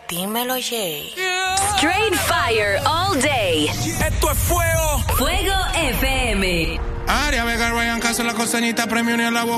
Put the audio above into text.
Dímelo, Jay. Straight fire all day. Esto es fuego. Fuego FM. Aria Vega, Ryan Castro, la costeñita, premio ni a la boca.